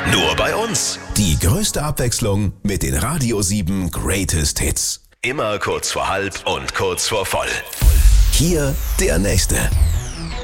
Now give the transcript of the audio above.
Nur bei uns. Die größte Abwechslung mit den Radio 7 Greatest Hits. Immer kurz vor halb und kurz vor voll. Hier der nächste.